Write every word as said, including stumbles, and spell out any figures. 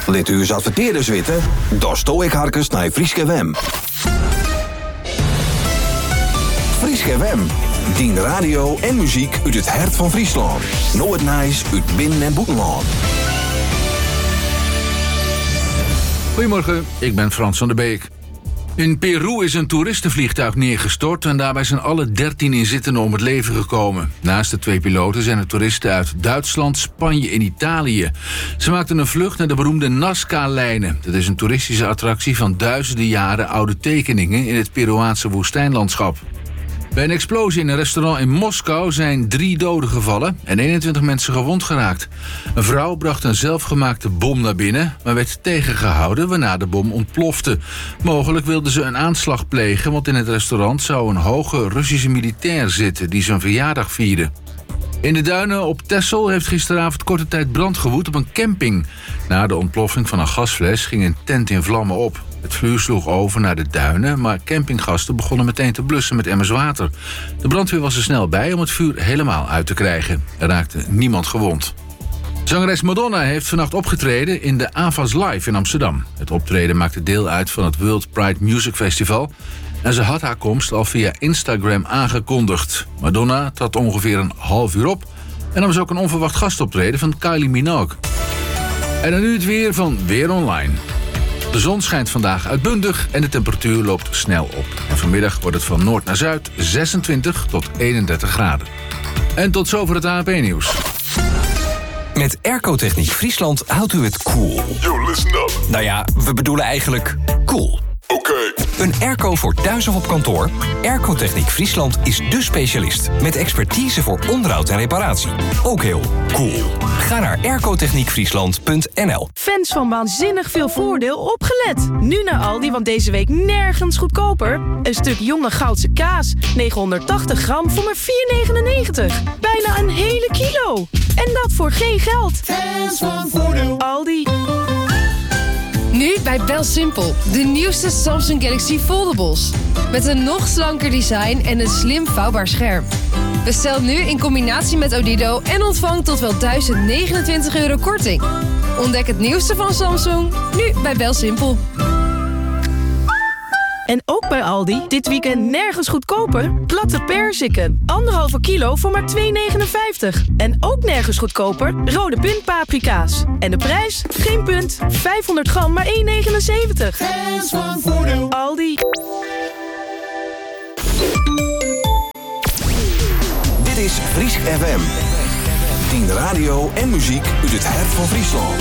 Lit u eens adverteerders weten? Daar stoor ik harkens naar Frieske Wem. Frieske Wem. Dien radio en muziek uit het hart van Friesland. Nooit nice uit binnen- en buitenland. Goedemorgen, ik ben Frans van der Beek. In Peru is een toeristenvliegtuig neergestort en daarbij zijn alle dertien inzittenden om het leven gekomen. Naast de twee piloten zijn er toeristen uit Duitsland, Spanje en Italië. Ze maakten een vlucht naar de beroemde Nazca-lijnen. Dat is een toeristische attractie van duizenden jaren oude tekeningen in het Peruaanse woestijnlandschap. Bij een explosie in een restaurant in Moskou zijn drie doden gevallen en eenentwintig mensen gewond geraakt. Een vrouw bracht een zelfgemaakte bom naar binnen, maar werd tegengehouden waarna de bom ontplofte. Mogelijk wilde ze een aanslag plegen, want in het restaurant zou een hoge Russische militair zitten die zijn verjaardag vierde. In de duinen op Texel heeft gisteravond korte tijd brand gewoed op een camping. Na de ontploffing van een gasfles ging een tent in vlammen op. Het vuur sloeg over naar de duinen, maar campinggasten begonnen meteen te blussen met emmers water. De brandweer was er snel bij om het vuur helemaal uit te krijgen. Er raakte niemand gewond. Zangeres Madonna heeft vannacht opgetreden in de Avas Live in Amsterdam. Het optreden maakte deel uit van het World Pride Music Festival en ze had haar komst al via Instagram aangekondigd. Madonna trad ongeveer een half uur op en dan was ook een onverwacht gastoptreden van Kylie Minogue. En dan nu het weer van Weer Online. De zon schijnt vandaag uitbundig en de temperatuur loopt snel op. En vanmiddag wordt het van noord naar zuid zesentwintig tot eenendertig graden. En tot zover het A N P-nieuws. Met Airco Techniek Friesland houdt u het cool. Yo, listen up. Nou ja, we bedoelen eigenlijk cool. Oké. Okay. Een airco voor thuis of op kantoor? Airco Techniek Friesland is dé specialist. Met expertise voor onderhoud en reparatie. Ook heel cool. Ga naar aircotechniek friesland punt n l. Fans van waanzinnig veel voordeel, opgelet. Nu naar Aldi, want deze week nergens goedkoper. Een stuk jonge Goudse kaas. negenhonderdtachtig gram voor maar vier negenennegentig. Bijna een hele kilo. En dat voor geen geld. Fans van voordeel. Aldi. Nu bij BelSimpel, de nieuwste Samsung Galaxy Foldables. Met een nog slanker design en een slim vouwbaar scherm. Bestel nu in combinatie met Odido en ontvang tot wel duizend negenentwintig euro korting. Ontdek het nieuwste van Samsung, nu bij BelSimpel. En ook bij Aldi, dit weekend nergens goedkoper. Platte perziken, anderhalve kilo voor maar twee negenenvijftig. En ook nergens goedkoper, rode puntpaprika's. En de prijs? Geen punt, vijfhonderd gram maar één negenenzeventig. Fans van voordeel. Aldi. Dit is Friesk F M. Dien radio en muziek uit het hart van Friesland.